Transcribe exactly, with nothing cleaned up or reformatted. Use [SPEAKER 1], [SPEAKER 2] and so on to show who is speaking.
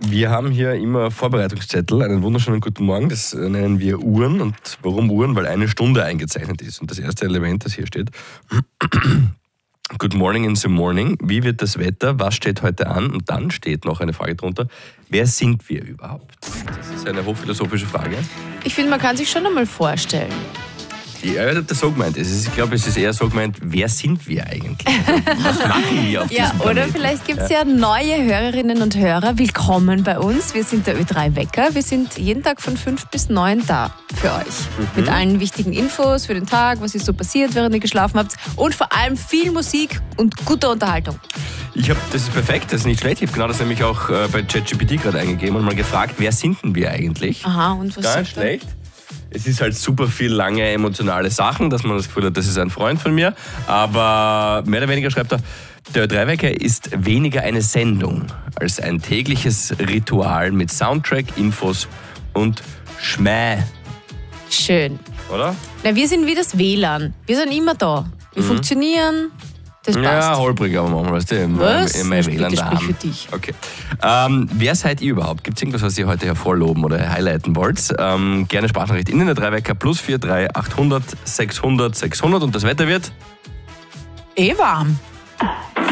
[SPEAKER 1] Wir haben hier immer Vorbereitungszettel, einen wunderschönen guten Morgen, das nennen wir Uhren. Und warum Uhren? Weil eine Stunde eingezeichnet ist. Und das erste Element, das hier steht, Good morning in the morning. Wie wird das Wetter? Was steht heute an? Und dann steht noch eine Frage drunter. Wer sind wir überhaupt? Das ist eine hochphilosophische Frage.
[SPEAKER 2] Ich finde, man kann sich schon einmal vorstellen.
[SPEAKER 1] Ja, ich habe das so gemeint. Es ist, ich glaube, es ist eher so gemeint, wer sind wir eigentlich? Was machen wir auf
[SPEAKER 2] Ja,
[SPEAKER 1] diesem
[SPEAKER 2] oder
[SPEAKER 1] Planeten?
[SPEAKER 2] vielleicht gibt es ja. ja neue Hörerinnen und Hörer. Willkommen bei uns. Wir sind der Ö drei Wecker. Wir sind jeden Tag von fünf bis neun da für euch. Mhm. Mit allen wichtigen Infos für den Tag, was ist so passiert, während ihr geschlafen habt. Und vor allem viel Musik und gute Unterhaltung.
[SPEAKER 1] Ich habe, das ist perfekt, das ist nicht schlecht. Ich habe genau das nämlich auch äh, bei ChatGPT gerade eingegeben und mal gefragt, wer sind denn wir eigentlich?
[SPEAKER 2] Aha, und was
[SPEAKER 1] Gar nicht schlecht. Es ist halt super viel lange emotionale Sachen, dass man das Gefühl hat, das ist ein Freund von mir. Aber mehr oder weniger schreibt er, der Ö drei Wecker ist weniger eine Sendung als ein tägliches Ritual mit Soundtrack, Infos und Schmäh.
[SPEAKER 2] Schön.
[SPEAKER 1] Oder?
[SPEAKER 2] Na, wir sind wie das W L A N. Wir sind immer da. Wir mhm. funktionieren. Das passt.
[SPEAKER 1] Ja, holprig, aber manchmal, weißt du,
[SPEAKER 2] was?
[SPEAKER 1] Im, im W L A N
[SPEAKER 2] Bitte sprich
[SPEAKER 1] daheim.
[SPEAKER 2] für dich.
[SPEAKER 1] Okay. Ähm, wer seid ihr überhaupt? Gibt es irgendwas, was ihr heute hervorloben oder highlighten wollt? Ähm, gerne Sprachnachricht in den Ö drei Wecker plus vier drei achthundert sechshundert sechshundert und das Wetter wird
[SPEAKER 2] Eh warm.